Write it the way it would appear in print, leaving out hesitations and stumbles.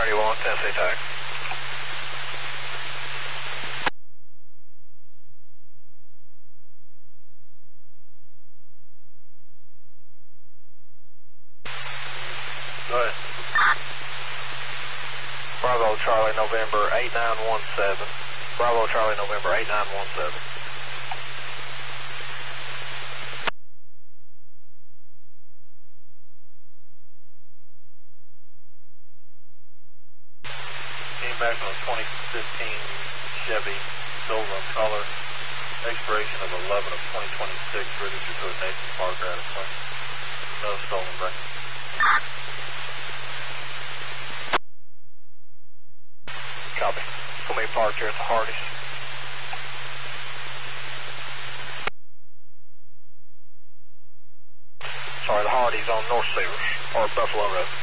31, Tennessee Tech. Go ahead. Bravo Charlie November 8917. Bravo Charlie November 8917. Came back on a 2015 Chevy, silver in color, expiration of 11 of 2026, registered to a Nathan Parker out of Clinton. No stolen record. Copy. Gonna be parked here at the Hardee's. Sorry, the Hardee's on North Sears, or Buffalo Road.